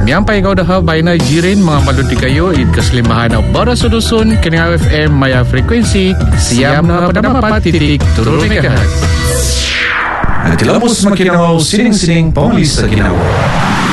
Miampai kau dah baina jirin mengamal di kayu keselimbahan bara sudusun kena FM maya frekuensi siam na pada 4.7 MHz. Natilamos makinaw sining-sining pangalisa ginawa.